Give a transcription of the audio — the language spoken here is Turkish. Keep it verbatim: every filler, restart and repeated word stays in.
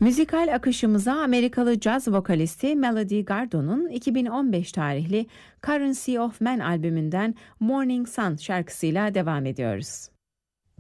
Müzikal akışımıza Amerikalı caz vokalisti Melody Gardot'un iki bin on beş tarihli Currency of Man albümünden Morning Sun şarkısıyla devam ediyoruz.